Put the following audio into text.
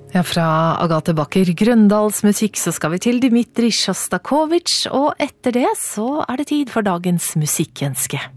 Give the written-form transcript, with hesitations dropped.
Ja, fra Agathe Bakker Grøndals musikk så skal vi til Dmitrij Sjostakovitsj, og etter det så det tid for dagens musikkønske.